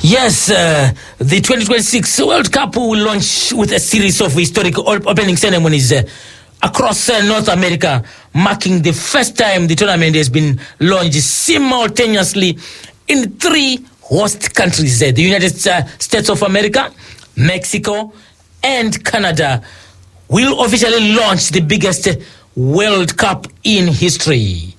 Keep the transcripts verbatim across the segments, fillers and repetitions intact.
Yes, uh, the twenty twenty-six World Cup will launch with a series of historic opening ceremonies uh, across uh, North America, marking the first time the tournament has been launched simultaneously in three host countries, uh, the United uh, States of America, Mexico, and Canada will officially launch the biggest uh, World Cup in history.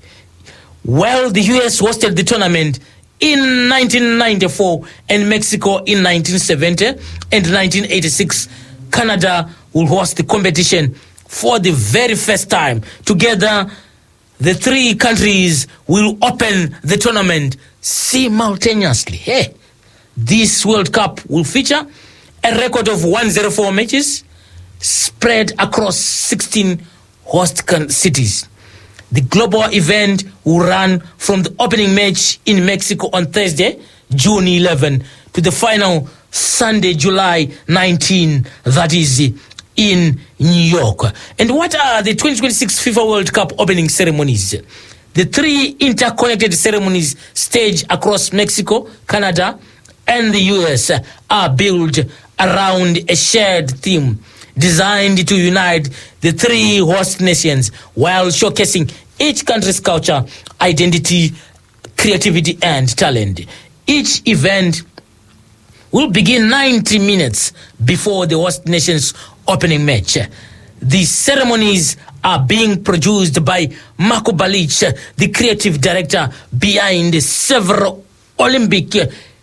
While the U S hosted the tournament in nineteen ninety-four and Mexico in nineteen seventy and nineteen eighty-six, Canada will host the competition for the very first time. Together, the three countries will open the tournament simultaneously. Hey, this World Cup will feature a record of one hundred four matches spread across sixteen host cities. The global event will run from the opening match in Mexico on Thursday, June eleventh, to the final Sunday, July nineteenth, that is in New York. And what are the twenty twenty-six FIFA World Cup opening ceremonies? The three interconnected ceremonies staged across Mexico, Canada, and the U S are built around a shared theme designed to unite the three host nations while showcasing each country's culture, identity, creativity, and talent. Each event will begin ninety minutes before the host nation's opening match. The ceremonies are being produced by Marco Balic, the creative director behind several Olympic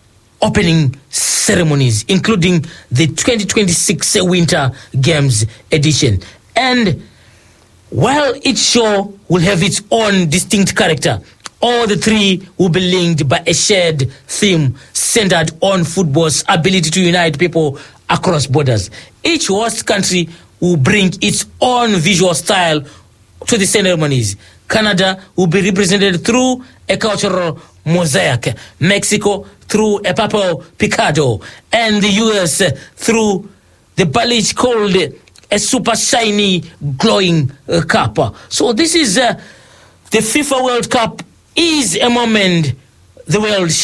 opening ceremonies, including the twenty twenty-six Winter Games edition. And while each show will have its own distinct character, all the three will be linked by a shared theme centered on football's ability to unite people across borders. Each host country will bring its own visual style to the ceremonies. Canada will be represented through a cultural mosaic, Mexico through a purple picado, and the U S through the Balic called a super shiny, glowing uh, cup. So this is uh, the FIFA World Cup is a moment the world